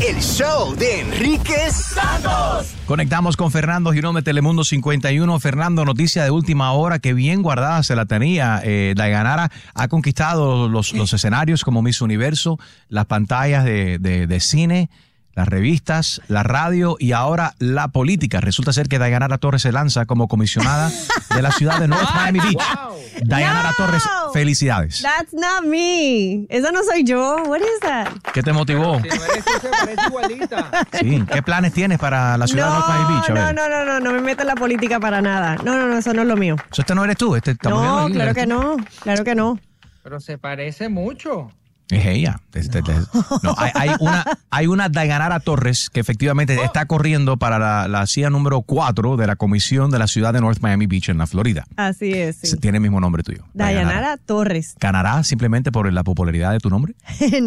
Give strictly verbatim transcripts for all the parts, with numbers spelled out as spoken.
el show de Enrique Santos. Conectamos con Fernando Girón de Telemundo cincuenta y uno. Fernando, noticia de última hora que bien guardada se la tenía. Eh, Dayanara ha conquistado los, los escenarios como Miss Universo, las pantallas de, de, de cine, las revistas, la radio y ahora la política. Resulta ser que Dayanara Torres se lanza como comisionada de la ciudad de North Miami Beach. Wow. Dayanara no, Torres, felicidades. That's not me. Esa no soy yo. What is that? ¿Qué te motivó? Si no eres tú, se parece igualita. Sí. ¿Qué planes tienes para la ciudad no, de North Miami Beach? A no, ver. no, no, no, no me meto en la política para nada. No, no, no, eso no es lo mío. ¿Eso este no eres tú? Este, no, claro que no. Claro que no. Pero se parece mucho. Es ella. Este, no. Este, no, hay, hay una hay una Dayanara Torres que efectivamente oh. está corriendo para la, la silla número cuatro de la comisión de la ciudad de North Miami Beach en la Florida. Así es. Sí. Tiene el mismo nombre tuyo. Dayanara, Dayanara Torres. ¿Ganará simplemente por la popularidad de tu nombre?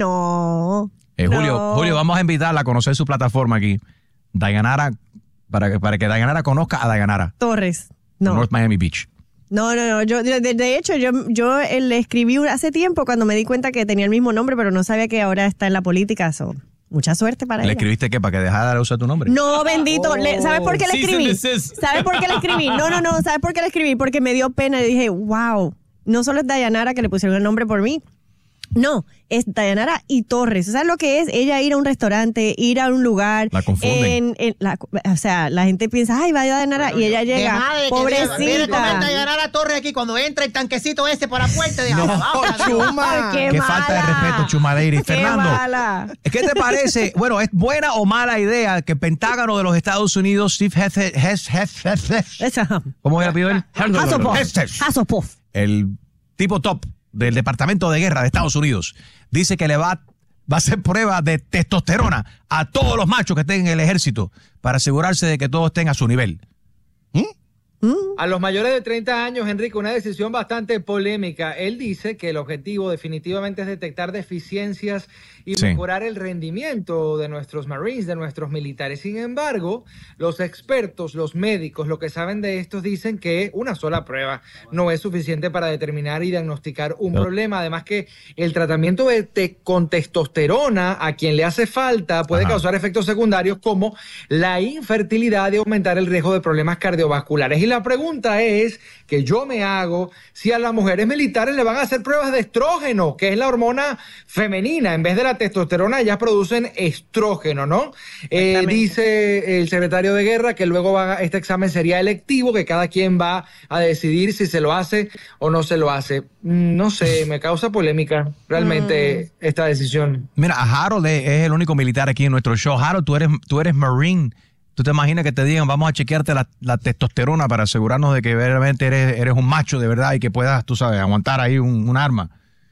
no. Eh, Julio, no. Julio, vamos a invitarla a conocer su plataforma aquí. Dayanara, para que, para que Dayanara conozca a Dayanara. Torres. No. North Miami Beach. No, no, no. Yo, de, de hecho, yo, yo le escribí hace tiempo cuando me di cuenta que tenía el mismo nombre, pero no sabía que ahora está en la política. So, mucha suerte para ¿Le ella. escribiste qué? ¿Para que dejara de usar tu nombre? No, bendito. Oh. Le, ¿Sabes por qué le escribí? ¿Sabes por qué le escribí? No, no, no. ¿Sabes por qué le escribí? Porque me dio pena y dije, wow, no solo es Dayanara que le pusieron el nombre por mí. No, es Dayanara y Torres. ¿Sabes lo que es? Ella ir a un restaurante, ir a un lugar. La confunden. En, en la, o sea, la gente piensa, ay, vaya Dayanara, y ella llega, de pobrecita. Mire cómo está Dayanara Torres aquí cuando entra el tanquecito ese por la puerta. De no, abajo, Chuma. Qué, qué mala. falta de respeto, Chumadeiri. Fernando, mala. ¿qué te parece? Bueno, ¿es buena o mala idea que el Pentágono de los Estados Unidos, Steve Hasselhoff, ¿cómo era el apellido? Hasselhoff. El tipo top del Departamento de Guerra de Estados Unidos, dice que le va, va a hacer pruebas de testosterona a todos los machos que estén en el ejército para asegurarse de que todos estén a su nivel? ¿Mm? A los mayores de treinta años, Enrique, una decisión bastante polémica. Él dice que el objetivo definitivamente es detectar deficiencias y sí. mejorar el rendimiento de nuestros Marines, de nuestros militares. Sin embargo, los expertos, los médicos, lo que saben de estos dicen que una sola prueba no es suficiente para determinar y diagnosticar un no. problema. Además que el tratamiento de te- con testosterona a quien le hace falta puede Ajá. causar efectos secundarios como la infertilidad y aumentar el riesgo de problemas cardiovasculares. Y la pregunta es que yo me hago si a las mujeres militares le van a hacer pruebas de estrógeno, que es la hormona femenina. En vez de la testosterona, ellas producen estrógeno, ¿no? Eh, dice el secretario de Guerra que luego va, este examen sería electivo, que cada quien va a decidir si se lo hace o no se lo hace. No sé, me causa polémica realmente mm. esta decisión. Mira, Harold es el único militar aquí en nuestro show. Harold, tú eres, tú eres Marine. ¿Tú te imaginas que te digan, vamos a chequearte la, la testosterona para asegurarnos de que realmente eres, eres un macho de verdad y que puedas, tú sabes, aguantar ahí un, un arma?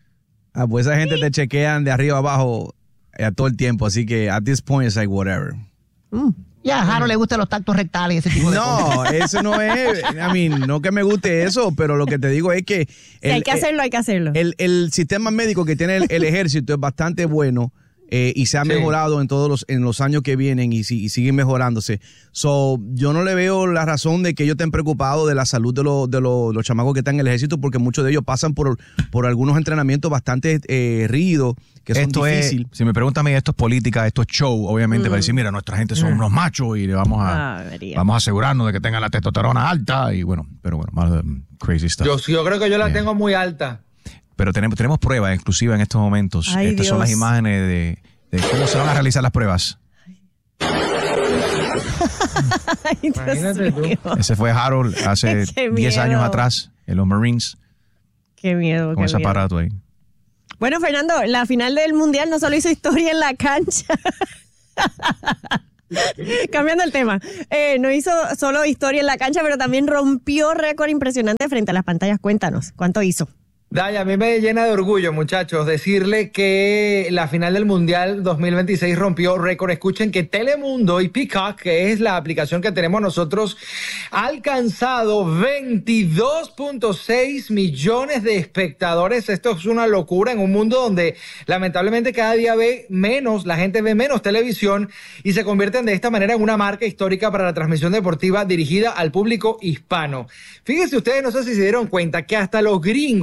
Ah, pues esa gente te chequean de arriba abajo eh, todo el tiempo, así que at this point it's like whatever. Mm. Y a Jaro le gustan los tactos rectales y ese tipo de no, cosas. No, eso no es, I mean, no que me guste eso, pero lo que te digo es que... El, sí, hay que hacerlo, hay que hacerlo. El, el sistema médico que tiene el, el ejército es bastante bueno. Eh, y se ha sí. mejorado en todos los en los años que vienen y, y siguen mejorándose. So, yo no le veo la razón de que ellos estén preocupados de la salud de, lo, de lo, los chamacos que están en el ejército, porque muchos de ellos pasan por, por algunos entrenamientos bastante eh, rígidos, que son esto difíciles. Es, si me preguntan a mí, esto es política, esto es show, obviamente, mm. para decir, mira, nuestra gente son mm. unos machos y le vamos a, ah, vamos a asegurarnos de que tengan la testosterona alta y bueno, pero bueno, más um, crazy stuff. Yo, yo creo que yo la yeah. tengo muy alta. Pero tenemos, tenemos pruebas exclusivas en estos momentos. Ay, Estas Dios. son las imágenes de, de cómo se van a realizar las pruebas. Ay, Imagínate tú. Ese fue Harold hace diez años atrás en los Marines. Qué miedo, con qué ese miedo. aparato ahí. Bueno, Fernando, la final del Mundial no solo hizo historia en la cancha. Cambiando el tema, eh, no hizo solo historia en la cancha, pero también rompió récord impresionante frente a las pantallas. Cuéntanos, ¿cuánto hizo? Daya, a mí me llena de orgullo, muchachos, decirle que la final del Mundial dos mil veintiséis rompió récord. Escuchen que Telemundo y Peacock, que es la aplicación que tenemos nosotros, ha alcanzado veintidós punto seis millones de espectadores. Esto es una locura en un mundo donde lamentablemente cada día ve menos, la gente ve menos televisión y se convierten de esta manera en una marca histórica para la transmisión deportiva dirigida al público hispano. Fíjense ustedes, no sé si se dieron cuenta que hasta los gringos, las personas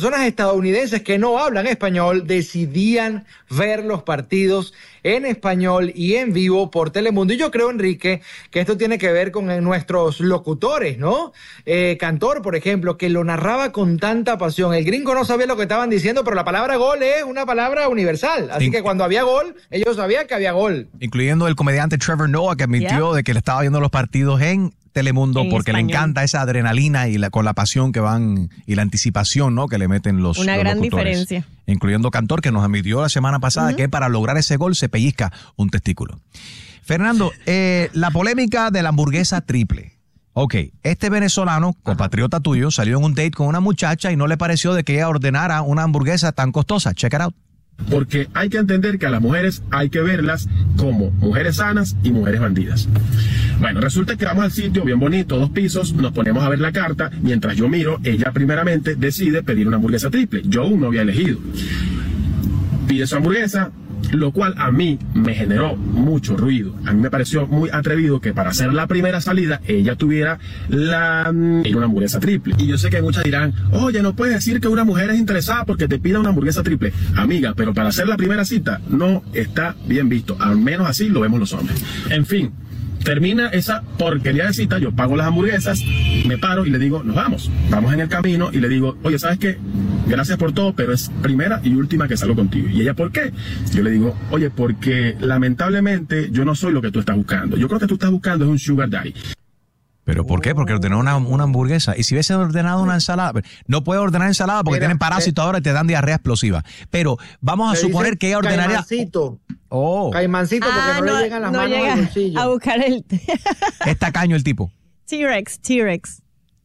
personas estadounidenses que no hablan español decidían ver los partidos en español y en vivo por Telemundo. Y yo creo, Enrique, que esto tiene que ver con nuestros locutores, ¿no? Eh, Cantor, por ejemplo, que lo narraba con tanta pasión. El gringo no sabía lo que estaban diciendo, pero la palabra gol es una palabra universal. Así sí. que cuando había gol, ellos sabían que había gol. Incluyendo el comediante Trevor Noah, que admitió yeah. de que le estaba viendo los partidos en Telemundo en porque español. Le encanta esa adrenalina y la, con la pasión que van y la anticipación, ¿no? que le meten los Una los gran locutores. Diferencia. Incluyendo Cantor, que nos admitió la semana pasada uh-huh. que para lograr ese gol se pellizca un testículo. Fernando, eh, la polémica de la hamburguesa triple. Ok, este venezolano, compatriota tuyo, salió en un date con una muchacha y no le pareció de que ella ordenara una hamburguesa tan costosa. Check it out. Porque hay que entender que a las mujeres hay que verlas como mujeres sanas y mujeres bandidas. Bueno, resulta que vamos al sitio bien bonito, dos pisos, nos ponemos a ver la carta. Mientras yo miro, ella primeramente decide pedir una hamburguesa triple. Yo aún no había elegido. Pide su hamburguesa, lo cual a mí me generó mucho ruido. A mí me pareció muy atrevido que para hacer la primera salida ella tuviera la una hamburguesa triple. Y yo sé que muchas dirán, oye, no puedes decir que una mujer es interesada porque te pida una hamburguesa triple. Amiga, pero para hacer la primera cita no está bien visto. Al menos así lo vemos los hombres. En fin, termina esa porquería de cita, yo pago las hamburguesas, me paro y le digo, nos vamos. Vamos en el camino y le digo, oye, ¿sabes qué? Gracias por todo, pero es primera y última que salgo contigo. ¿Y ella por qué? Yo le digo, oye, porque lamentablemente yo no soy lo que tú estás buscando. Yo creo que tú estás buscando es un sugar daddy. ¿Pero por qué? Porque ordenó una, una hamburguesa. Y si hubiese ordenado una ensalada, no puede ordenar ensalada porque Mira, tienen parásitos eh, ahora y te dan diarrea explosiva. Pero vamos a suponer que ella ordenaría... Caimancito. Oh. Caimancito porque ah, no, no le llegan las no manos al bolsillo. A buscar el... Es tacaño el tipo. T-Rex, T-Rex.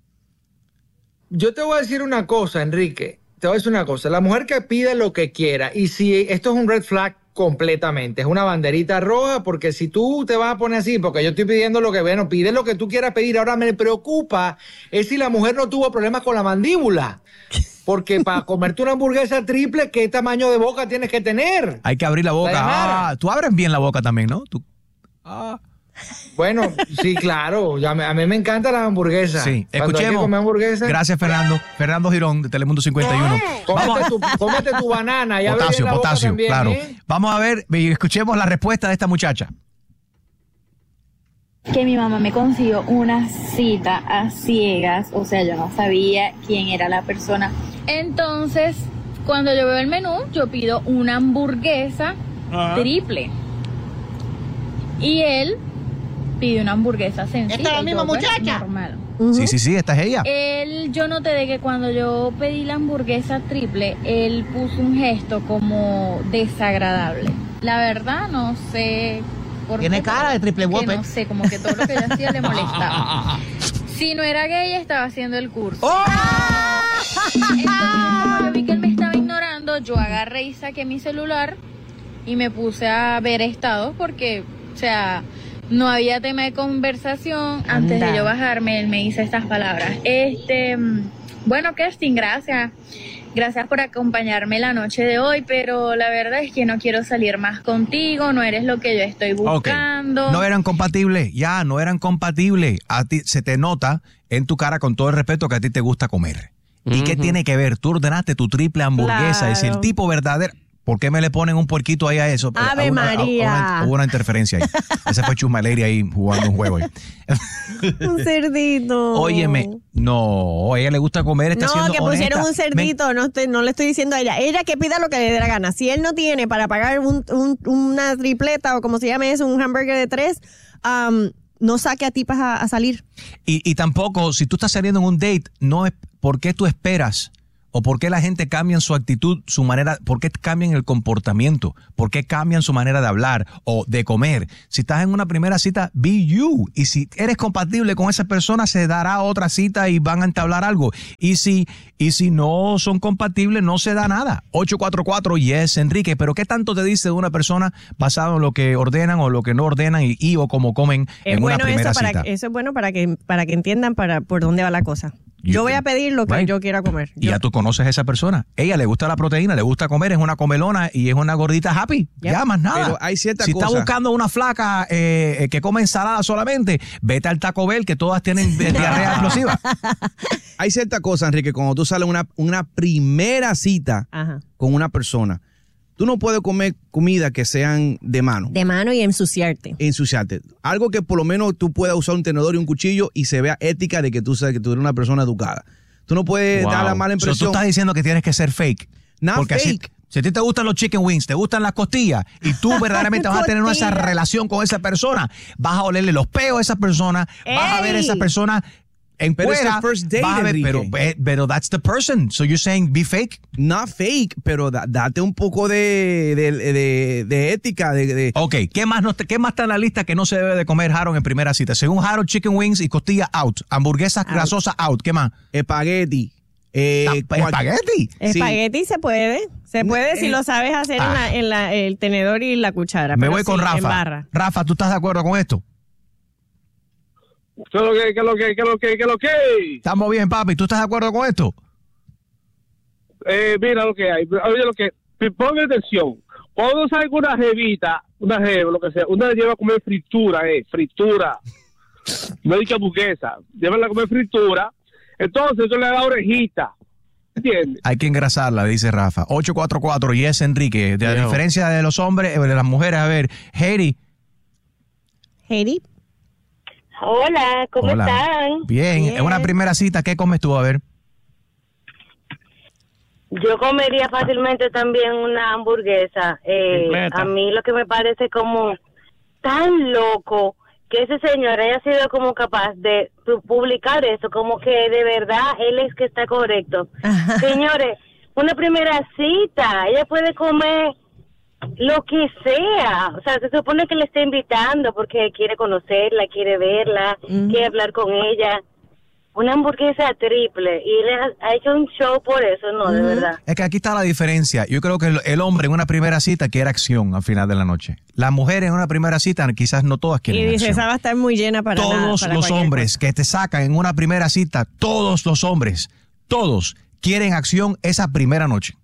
Yo te voy a decir una cosa, Enrique. Te voy a decir una cosa. La mujer que pide lo que quiera, y si esto es un red flag completamente, es una banderita roja, porque si tú te vas a poner así, porque yo estoy pidiendo lo que, bueno, pide lo que tú quieras pedir. Ahora me preocupa es si la mujer no tuvo problemas con la mandíbula. Porque para comerte una hamburguesa triple, ¿qué tamaño de boca tienes que tener? Hay que abrir la boca. Ah, tú abres bien la boca también, ¿no? Tú... Ah. Bueno, sí, claro. Ya me, a mí me encantan las hamburguesas. Sí, escuchemos. Hamburguesas. Gracias, Fernando. Fernando Girón, de Telemundo cincuenta y uno. Cómete tu, cómete tu banana. Ya potasio, potasio, también, claro. ¿eh? Vamos a ver y escuchemos la respuesta de esta muchacha. Que mi mamá me consiguió una cita a ciegas, o sea, yo no sabía quién era la persona. Entonces, cuando yo veo el menú, yo pido una hamburguesa Ajá. triple. Y él pide una hamburguesa sencilla. ¿Esta es la misma muchacha? Normal. Uh-huh. Sí, sí, sí, esta es ella. Él, yo noté de que cuando yo pedí la hamburguesa triple, él puso un gesto como desagradable. La verdad, no sé por Tiene qué. Tiene cara de triple Whopper. No sé, como que todo lo que yo hacía le molestaba. Si no era gay, estaba haciendo el curso. ¡Oh! Entonces, como yo vi que él me estaba ignorando, yo agarré y saqué mi celular y me puse a ver estados porque, o sea... No había tema de conversación. Antes Anda. de yo bajarme, él me dice estas palabras. Este, bueno, Kerstin, gracias. Gracias por acompañarme la noche de hoy, pero la verdad es que no quiero salir más contigo, no eres lo que yo estoy buscando. Okay. No eran compatibles, ya, no eran compatibles. A ti se te nota en tu cara, con todo el respeto, que a ti te gusta comer. ¿Y uh-huh. qué tiene que ver? Tú ordenaste tu triple hamburguesa, claro. Y si el tipo verdadero... ¿Por qué me le ponen un puerquito ahí a eso? ¡Ave a una, María! A, a una, hubo una interferencia ahí. Ese fue Chusmaleri ahí jugando un juego ahí. Un cerdito. Óyeme, no, a ella le gusta comer, está no, siendo que pusieron honesta. un cerdito, me... no, estoy, no le estoy diciendo a ella. Ella que pida lo que le dé la gana. Si él no tiene para pagar un, un, una tripleta o como se llame eso, un hamburger de tres, um, no saque a tipas a, a salir. Y, y tampoco, si tú estás saliendo en un date, no es ¿por qué tú esperas? ¿O por qué la gente cambia su actitud, su manera, por qué cambian el comportamiento? ¿Por qué cambian su manera de hablar o de comer? Si estás en una primera cita, be you. Y si eres compatible con esa persona, se dará otra cita y van a entablar algo. Y si, y si no son compatibles, no se da nada. ocho cuatro cuatro, yes, Enrique. Pero ¿qué tanto te dice de una persona basado en lo que ordenan o lo que no ordenan y, y o cómo comen es en bueno una primera eso para cita? Que, eso es bueno para que, para que entiendan para por dónde va la cosa. Yo voy a pedir lo que right. yo quiera comer. Y Yo- ya tú conoces a esa persona. Ella le gusta la proteína, le gusta comer, es una comelona y es una gordita happy. Yep. Ya, más nada. Pero hay ciertas si cosas- está buscando una flaca eh, eh, que come ensalada solamente, vete al Taco Bell, que todas tienen eh, diarrea explosiva. Hay cierta cosa, Enrique, cuando tú sales a una, una primera cita Ajá. con una persona, tú no puedes comer comida que sean de mano, De mano y ensuciarte. ensuciarte. Algo que por lo menos tú puedas usar un tenedor y un cuchillo y se vea ética de que tú sabes que tú eres una persona educada. Tú no puedes Wow. dar la mala So, tú impresión. estás diciendo que tienes que ser fake. Not Porque así- fake. si a ti te gustan los chicken wings, te gustan las costillas y tú verdaderamente vas a tener una esa Costillas. relación con esa persona, vas a olerle los peos a esa persona, vas a ver a esa ¡Ey! persona en Pero es fuera, the first date, vas a ver, Enrique. pero, eh, pero that's the person. So you're saying be fake? Not fake, pero da- date un poco de, de, de- de ética. De, de- Ok, ¿qué más, no, te- ¿qué más está en la lista que no se debe de comer Harold en primera cita? Según Harold, chicken wings y costilla out. Hamburguesas grasosas out. ¿Qué más? espagueti. Eh, Ah, cual- espagueti. Sí. Espagueti se puede. Se puede si lo sabes hacer en, la, en la- el tenedor y la cuchara. Me pero voy con sí, en Rafa. barra. Rafa, ¿tú estás de acuerdo con esto? ¿Qué es lo que, qué es lo que, qué es lo que, qué es lo que? Estamos bien, papi. ¿Tú estás de acuerdo con esto? Eh, mira lo que hay. Oye, lo que, ponme atención. Cuando sale con una jevita, una jeva, lo que sea, una le lleva a comer fritura, eh, fritura. No dice hamburguesa. Llévala a comer fritura. Entonces, eso le da orejita. ¿Entiendes? Hay que engrasarla, dice Rafa. ocho cuatro cuatro, yes, Enrique. De la Yo. diferencia de los hombres, eh, de las mujeres, a ver, Heidi. Heidi. Hola, ¿cómo Hola. están? Bien. Bien. En una primera cita, ¿qué comes tú? A ver. Yo comería fácilmente también una hamburguesa. Eh, Completa. a mí lo que me parece como tan loco que ese señor haya sido como capaz de pu- publicar eso, como que de verdad él es que está correcto. Señores, una primera cita, ella puede comer lo que sea, o sea, se supone que le está invitando porque quiere conocerla, quiere verla, quiere hablar con ella. Una hamburguesa triple y él ha, ha hecho un show por eso, no, de verdad. Es que aquí está la diferencia. Yo creo que el, el hombre en una primera cita quiere acción al final de la noche. La mujer en una primera cita quizás no todas Y quieren dice, acción. esa va a estar muy llena para nada, Todos para los cualquier hombres que te sacan en una primera cita, todos los hombres, todos quieren acción esa primera noche.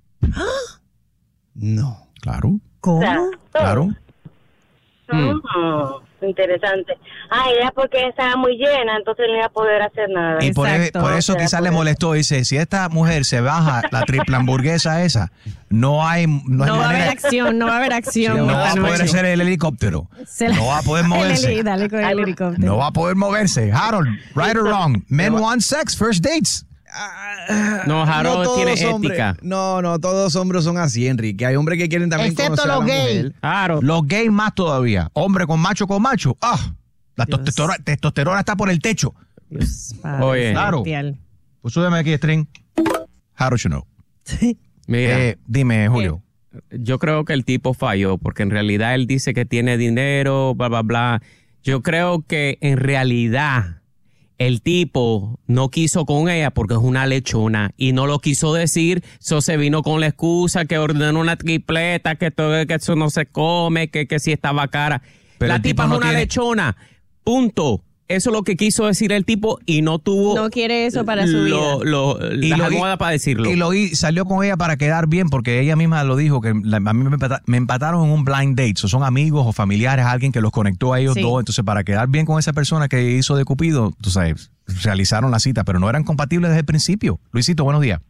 No. Claro, ¿Cómo? O sea, claro. Mm, interesante. Ah, ella porque estaba muy llena, entonces no iba a poder hacer nada. Y por, Exacto. por eso Será quizás por le eso. molestó. Dice, si esta mujer se baja la triple hamburguesa esa, no hay, no No, hay va a haber manera. acción, no va a haber acción. No va a esta poder noche. hacer el helicóptero. Se la- No va a poder El moverse. heli- Dale con el helicóptero. No va a poder moverse. Harold, right or wrong, men want sex, first dates. No, Harold todos tiene los hombres- ética. No, no, todos los hombres son así, Enrique. Hay hombres que quieren también Excepto conocer a los la gays. mujer. Claro. Los gays más todavía. Hombre con macho con macho. Ah, la Dios. testosterona, testosterona está por el techo. Dios, Padre Oye. Claro. celestial. Pues súbeme aquí, String. How do you know? Mira, Eh, dime, Julio. yo creo que el tipo falló porque en realidad él dice que tiene dinero, bla, bla, bla. Yo creo que en realidad el tipo no quiso con ella porque es una lechona y no lo quiso decir. Eso se vino con la excusa que ordenó una tripleta, que todo que eso no se come, que, que si estaba cara. Pero la el tipa tipo es no una tiene- lechona. Punto. Eso es lo que quiso decir el tipo y no tuvo No quiere eso para su vida. lo, lo, Y la lo- almohada para decirlo. Y lo y salió con ella para quedar bien porque ella misma lo dijo que la- a mí me, empata- me empataron en un blind date. So, son amigos o familiares, alguien que los conectó a ellos Sí. dos. Entonces, para quedar bien con esa persona que hizo de Cupido, tú sabes, realizaron la cita, pero no eran compatibles desde el principio. Luisito, buenos días.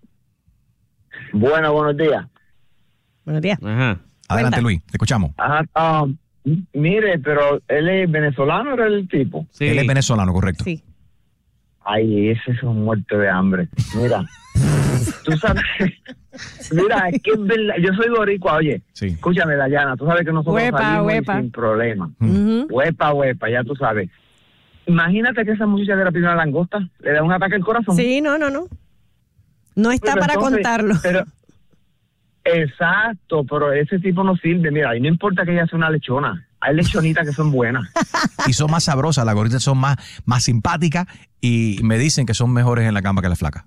Bueno, buenos días. Buenos días. Ajá. Adelante, Cuenta. Luis, te escuchamos. Ajá, um, mire, pero él es venezolano, era el tipo. Sí. Él es venezolano, correcto. Sí. Ay, ese es un muerto de hambre. Mira, tú sabes, mira, es que es verdad, yo soy boricua, oye, Sí. escúchame, Dayana, tú sabes que nosotros Huepa, salimos y huepa. sin problema. Ujú. Huepa, huepa, ya tú sabes. Imagínate que esa muchacha de la primera langosta le da un ataque al corazón. Sí, no, no, no. No está Pero para entonces, contarlo. Pero, exacto, pero ese tipo no sirve. Mira, y no importa que ella sea una lechona. Hay lechonitas que son buenas. Y son más sabrosas, las gorditas son más, más simpáticas y me dicen que son mejores en la cama que las flacas.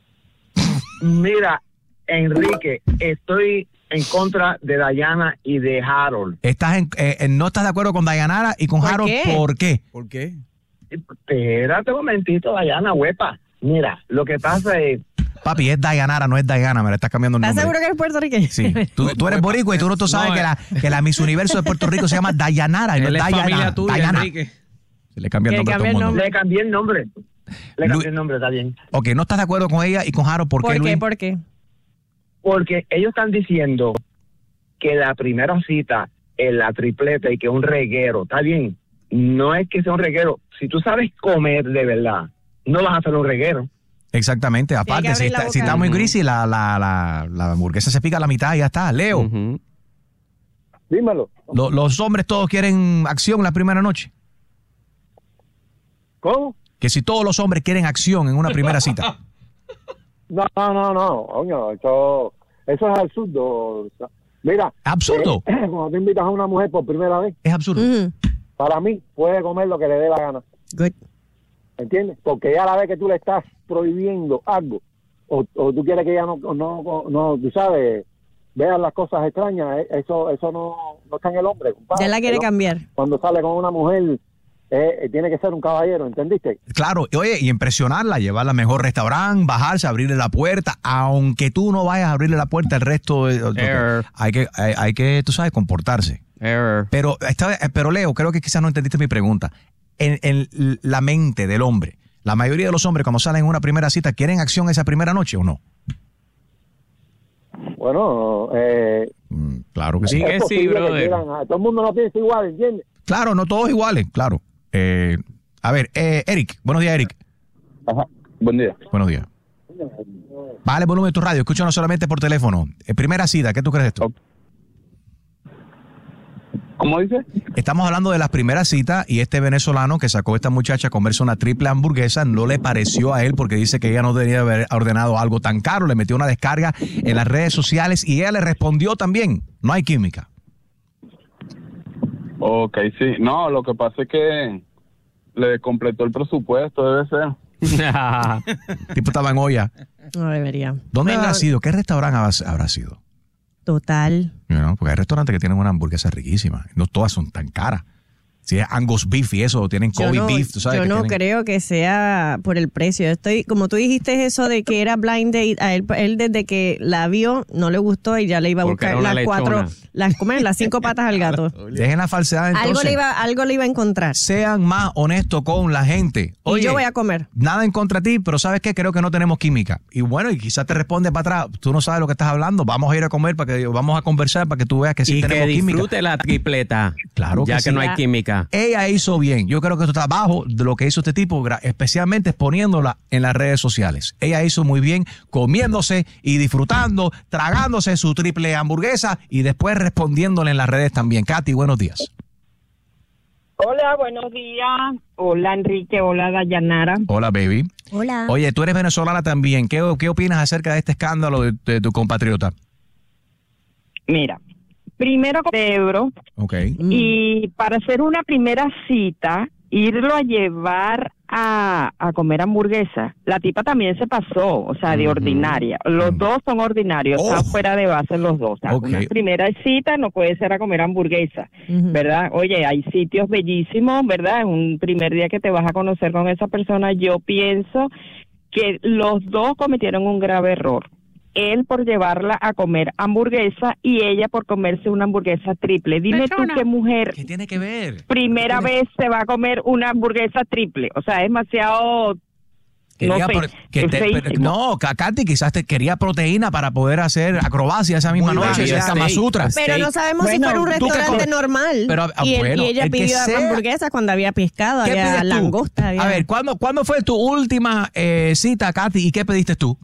Mira, Enrique, estoy en contra de Dayana y de Harold. ¿Estás en, eh, en- ¿No estás de acuerdo con Dayanara y con ¿Por Harold? qué? ¿Por qué? ¿Por qué? Espérate un momentito, Dayana, huepa. Mira, lo que pasa es... Papi, es Dayanara, no es Dayana, me la estás cambiando el nombre. ¿Estás seguro que eres puertorriqueño? Sí. Tú, tú eres boricua y tú no tú sabes No, que, eh. la, que la Miss Universo de Puerto Rico se llama Dayanara y no Él es es Dayana. familia tuya, Dayana. Enrique. Se le cambia el Que nombre a todo cambie el el mundo. nombre. Le cambié el nombre. Le Lu- cambié el nombre, está bien. Ok, ¿no estás de acuerdo con ella y con Jaro? ¿Por, ¿Por qué, qué? Luis? ¿Por qué? Porque ellos están diciendo que la primera cita en la tripleta y que es un reguero, está bien. No es que sea un reguero. Si tú sabes comer de verdad, no vas a hacer un reguero. Exactamente, aparte, abrir si la está, boca. si está muy gris, la, la, la, la hamburguesa se pica a la mitad y ya está. Leo, Ujú. Dímelo. lo- los hombres todos quieren acción la primera noche. ¿Cómo? Que si todos los hombres quieren acción en una primera cita. No, no, no, no, coño, eso, eso es absurdo. Mira, Absurdo. eh, cuando tú invitas a una mujer por primera vez, Es absurdo. Ujú. para mí puede comer lo que le dé la gana, Good. ¿entiendes? Porque ya la vez que tú le estás prohibiendo algo, o, o tú quieres que ella no, no, no, tú sabes, vean las cosas extrañas, eh, eso, eso no, no está en el hombre, compadre. Ya la quiere El hombre, cambiar. Cuando sale con una mujer, eh, eh, tiene que ser un caballero, ¿entendiste? Claro, y oye, y impresionarla, llevarla al mejor restaurante, bajarse, abrirle la puerta, aunque tú no vayas a abrirle la puerta al resto. de- de- Error. hay que, hay, hay que, tú sabes, comportarse. Error. Pero, esta vez- pero Leo, creo que quizás no entendiste mi pregunta. En, en la mente del hombre, la mayoría de los hombres cuando salen en una primera cita, ¿quieren acción esa primera noche o no? Bueno, eh, Mm, claro que sí. Sí que es sí, posible que brother. quieran, ah, todo el mundo no piensa igual, ¿entiendes? Claro, no todos iguales, claro. Eh, a ver, eh, Eric, buenos días, Eric. Ajá, buen día. Buenos días. Bájale el volumen de tu radio, escúchanos solamente por teléfono. Eh, primera cita, ¿qué tú crees de esto? ¿Cómo dice? Estamos hablando de las primeras citas y este venezolano que sacó a esta muchacha a comerse una triple hamburguesa no le pareció a él porque dice que ella no debería haber ordenado algo tan caro, le metió una descarga en las redes sociales y ella le respondió también, no hay química. Ok, sí. No, lo que pasa es que le completó el presupuesto, debe ser. El tipo estaba en olla. No debería. ¿Dónde Bueno, habrá sido? ¿Qué restaurante habrá, habrá sido? Total. You know, porque hay restaurantes que tienen una hamburguesa riquísima. No todas son tan caras. Si es Angus beef y eso, tienen Yo Kobe no, beef, tú sabes yo que no tienen- creo que sea por el precio. Estoy, como tú dijiste eso de que era blind date, a él, él desde que la vio no le gustó y ya le iba a Porque buscar era una las cuatro, lechona. las, ¿cómo es? Las cinco patas al gato. Dejen la falsedad entonces. algo le iba, algo le iba a encontrar. Sean más honestos con la gente. Y yo voy a comer. Nada en contra de ti, pero ¿sabes qué? Creo que no tenemos química. Y bueno, y quizás te responde para atrás, tú no sabes lo que estás hablando, vamos a ir a comer, para que vamos a conversar, para que tú veas que sí y que tenemos química. disfrute la tripleta. Claro que ya que sí. no hay química. Ella hizo bien. Yo creo que esto está abajo de lo que hizo este tipo, gra- especialmente exponiéndola en las redes sociales. Ella hizo muy bien comiéndose y disfrutando, tragándose su triple hamburguesa y después respondiéndole en las redes también. Katy, buenos días. Hola, buenos días. Hola, Enrique. Hola, Dayanara. Hola, baby. Hola. Oye, tú eres venezolana también. ¿Qué, qué opinas acerca de este escándalo de, de tu compatriota? Mira, primero cerebro Ok. y para hacer una primera cita, irlo a llevar a, a comer hamburguesa. La tipa también se pasó, o sea, de ordinaria. Los dos son ordinarios, están fuera de base los dos. O sea, Ok. una primera cita no puede ser a comer hamburguesa, ¿verdad? Oye, hay sitios bellísimos, ¿verdad? Es un primer día que te vas a conocer con esa persona. Yo pienso que los dos cometieron un grave error. Él por llevarla a comer hamburguesa y ella por comerse una hamburguesa triple. Dime tú qué mujer ¿Qué tiene que ver? primera vez se va a comer una hamburguesa triple. O sea, es demasiado... Quería no sé, pro- que es te- pero- feísimo. no, Katy quizás te quería proteína para poder hacer acrobacia esa misma Muy noche, variado. esa Kama Sutra. Pero no sabemos si Bueno, fuera un tú que restaurante co- normal. Pero, ah, y, él- bueno, y ella el que pidió sea. hamburguesas cuando había pescado, ¿Qué había pides tú? langosta. Había... A ver, ¿cuándo, ¿cuándo fue tu última eh, cita, Katy? ¿Y qué pediste tú?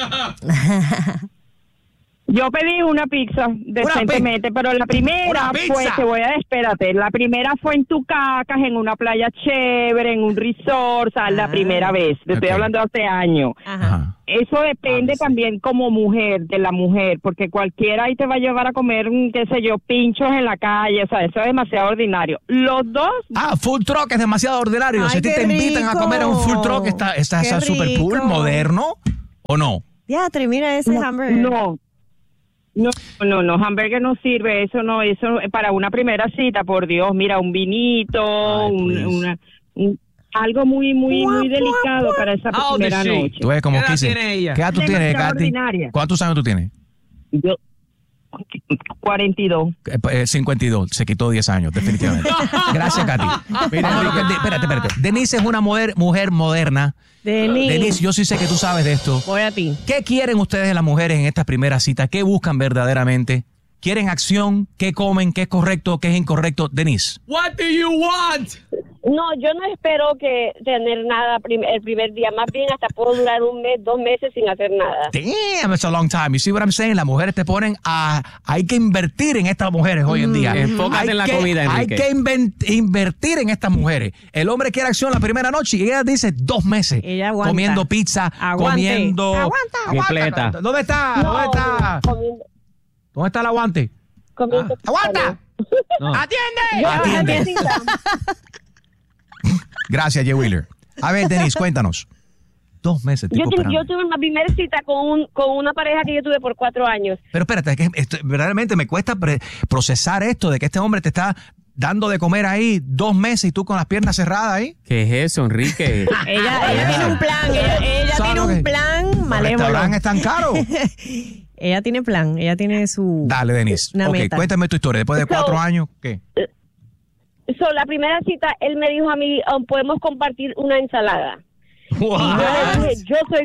Yo pedí una pizza decentemente, pero la primera ¡Una pizza! fue, te voy a espérate, la primera fue en Tucacas, en una playa chévere, en un resort, o sea, la primera vez, te estoy Ok. hablando de hace años. Ajá. Eso depende también como mujer, de la mujer, porque cualquiera ahí te va a llevar a comer, mm, qué sé yo, pinchos en la calle, o sea, eso es demasiado ordinario. Los dos... Ah, food truck es demasiado ordinario. Ay, si a ti qué te invitan a rico. comer a un food truck, está, está, Qué está super cool, rico. moderno, ¿o no? Ya, mira ese No, hamburger. No, no, no, no, hamburger no sirve, eso no, eso para una primera cita, por Dios, mira, un vinito, un, una, un- algo muy, muy, muy delicado para esa How old is primera she? noche. Tú ves como ¿Qué edad quise. tiene ella? ¿Qué edad tú tienes, Katy? Extraordinaria. ¿Cuántos años tú tienes? Yo, cuarenta y dos. Eh, eh, cincuenta y dos, se quitó diez años, definitivamente. Gracias, Katy. Mira, Vamos a lo que- espérate, espérate. Denise es una mujer, mujer moderna. Denise. Denise, yo sí sé que tú sabes de esto. Voy a ti. ¿Qué quieren ustedes de las mujeres en estas primeras citas? ¿Qué buscan verdaderamente? ¿Quieren acción? ¿Qué comen? ¿Qué es correcto? ¿Qué es incorrecto? Denise. What do you want? No, yo no espero que tener nada prim- el primer día. Más bien hasta puedo durar un mes, dos meses sin hacer nada. Damn, it's a long time. You see what I'm saying? Las mujeres te ponen a... Hay que invertir en estas mujeres hoy en día. Enfócate Hay en la que- comida, Hay Enrique. que inven- invertir en estas mujeres. El hombre quiere acción la primera noche y ella dice dos meses. Ella aguanta. Comiendo pizza, Aguante. comiendo... Aguanta. Completa. ¿Dónde está? No, ¿Dónde está? comiendo- ¿Dónde está el aguante? comiendo- ¡Aguanta! No. ¡Atiende! Yo, ¡Atiende! Andresita, Gracias, Jay Wheeler. A ver, Denise, cuéntanos. Dos meses, yo, tipo tu- esperando. yo tuve una primera cita con, un, con una pareja que yo tuve por cuatro años. Pero espérate, que esto- verdaderamente me cuesta pre- procesar esto de que este hombre te está dando de comer ahí dos meses y tú con las piernas cerradas ahí. ¿Qué es eso, Enrique? Ella, ella tiene un plan, ella, ella ¿Sabes tiene lo que- un plan Los malévolo. restaurantes están caros. Ella tiene plan, ella tiene su... Dale, Denise. Una Ok, meta. cuéntame tu historia. Después de cuatro So- años, ¿qué? So, la primera cita, él me dijo a mí, um, podemos compartir una ensalada. Y yo le dije, yo soy,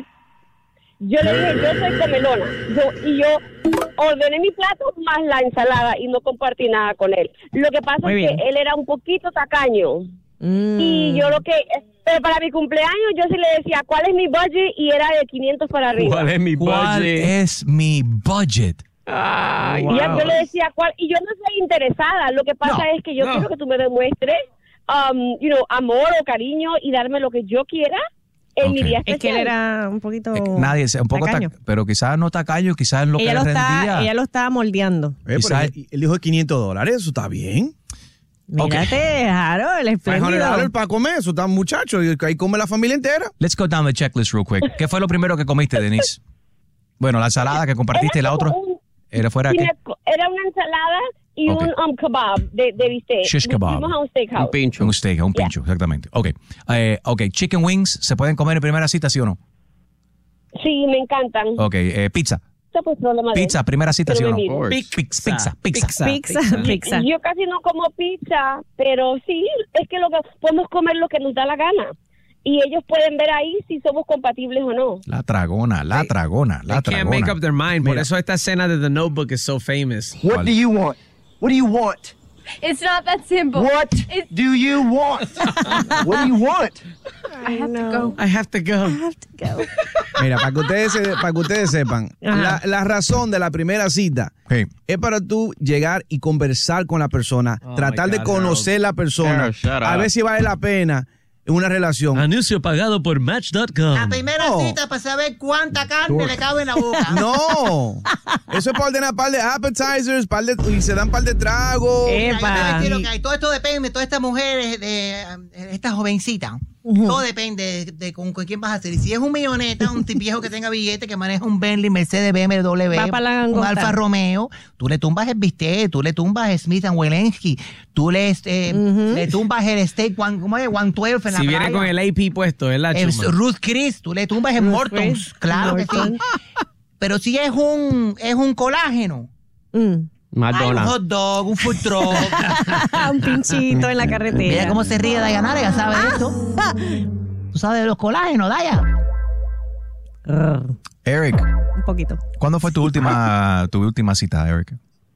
yo le dije, yo soy comelona. Yo, y yo ordené mi plato más la ensalada y no compartí nada con él. Lo que pasa Muy es bien. que él era un poquito tacaño. Mm. Y yo lo que, pero para mi cumpleaños yo sí le decía, ¿cuál es mi budget? Y era de quinientos para arriba. ¿Cuál es mi ¿Cuál budget? es mi budget? Ay, Y ya yo le decía, ¿cuál? Y yo no soy interesada. Lo que pasa No, es que yo no. quiero que tú me demuestres, um, you know, amor o cariño y darme lo que yo quiera en mi Ok. día Es que él especial. era un poquito... Eh, Nadie, un poco tacaño. tac- pero quizás no tacaño, quizás en lo ella que lo, le está, rendía. ella lo estaba moldeando. Eh, pero Quizá- él, él dijo de quinientos dólares, eso está bien. Mírate, Harold, el cincuenta dólares espléndido. para comer, eso está muchacho, y ahí come la familia entera. Let's go down the checklist real quick. ¿Qué fue lo primero que comiste, Denise? Bueno, la ensalada que compartiste y la otra. Un- ¿Era fuera sí, qué? me- era una ensalada y Ok. un um, kebab de, de bistec. Shish kebab. Fuimos a un steakhouse. Un pincho. Un steak, un pincho, exactamente. Ok. Eh, ok, chicken wings, ¿se pueden comer en primera cita, sí o no? Sí, me encantan. Ok, eh, pizza. Eso pues problema de Pizza, primera cita, Pero sí o me no? miro. Pizza, pizza, pizza. Pizza, pizza. Yo casi no como pizza, pero sí, es que lo que podemos comer lo que nos da la gana. Y ellos pueden ver ahí si somos compatibles o no. La tragona, la tragona, la They can't make tragona. up their mind. Por Mira. eso esta escena de The Notebook is so famous. What do you want? What do you want? It's not that simple. What It's, do you want? What do you want? I have to go. I have to go. I have to go. Mira, para que ustedes, se- para que ustedes sepan, la, la razón de la primera cita Sí. es para tú llegar y conversar con la persona, Oh, tratar my de God, conocer la persona, Harold, shut a up. ver si vale la pena una relación. Anuncio pagado por Match punto com. La primera No. cita para saber cuánta carne le cabe en la boca. No, eso es para ordenar par de appetizers, par de, y se dan par de tragos. Mira, yo te voy a Epa. decir lo que hay. Todo esto depende, todas estas mujeres, de, de esta jovencita, todo depende de, de con, con quién vas a hacer. Y si es un milloneta, un tipo viejo que tenga billete, que maneja un Bentley, Mercedes, B M W, Va pa' la un gangota. Alfa Romeo, tú le tumbas el bistec, tú le tumbas el Smith and Wellensky, tú le, este, le tumbas el steak, one, ¿cómo es? one twelve en la Si playa. viene con el A P puesto, ¿verdad, El Chuma? Ruth Chris, tú le tumbas el Ruth Mortons, Chris, claro que Morton. sí. Pero si es un, es un colágeno, Mm. hay un McDonald's. hot dog, un food truck. Un pinchito en la carretera. Mira cómo se ríe Dayanara, ya sabe esto. Tú sabes de los colágenos, Daya. Eric, Un poquito. ¿cuándo fue tu última, tu última cita, Eric?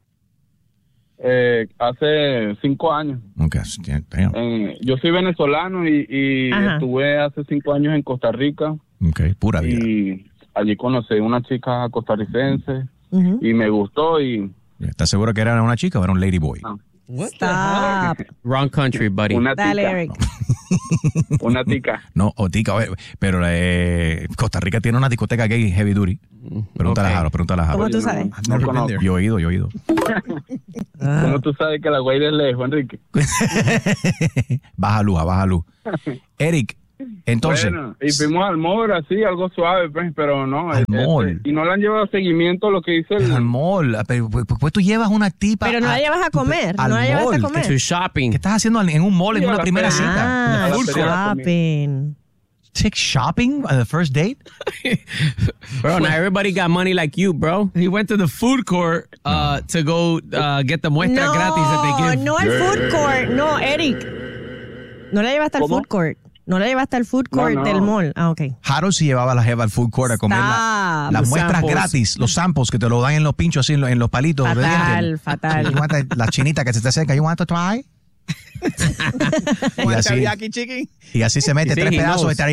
Eh, hace cinco años. Ok, damn. Eh, yo soy venezolano y, y Ajá. estuve hace cinco años en Costa Rica Ok, pura vida. y allí conocí una chica costarricense Ujú. y me gustó y ¿Estás seguro que era una chica o era un ladyboy? Stop. Wrong country, buddy. una Dale, tica, Eric. una tica. No, o tica, oye, pero eh, Costa Rica tiene una discoteca gay heavy duty. Pregúntale Ok. a Jaro, pregúntale a Jaro. ¿Cómo tú sabes? No conozco. Yo he oído, yo he oído. ¿Cómo tú sabes que la güey es lejos, Enrique? Baja luz, baja luz. Eric, Entonces, Bueno, y fuimos al mall así, algo suave, pues, pero no. Al este, mall. Y no le han llevado seguimiento a lo que dice el... al mall, pero pues, pues tú llevas una tipa. Pero no la llevas a comer, al no la llevas a mall. comer. To shopping. ¿Qué estás haciendo en un mall en Sí, a una la primera feria. cita? Ah, la feria de la shopping. Take shopping on the first date? Bro, not everybody got money like you, bro. He went to the food court uh, to go uh, get the muestra No, gratis that they give. no al food court, no, Eric. No la llevaste al ¿Cómo? food court. No la llevaste al food court No, no. del mall. Ah, ok. Harold sí llevaba a la jeva al food court a comer la- Stop. las Los muestras samples. gratis, los samples que te lo dan en los pinchos, así en los, en los palitos. de Fatal, dientes. fatal. You want that- la chinita que se te acerca, you want to try? y, así, Teriyaki chicken. y así se mete Sí, tres he pedazos de knows. teriyaki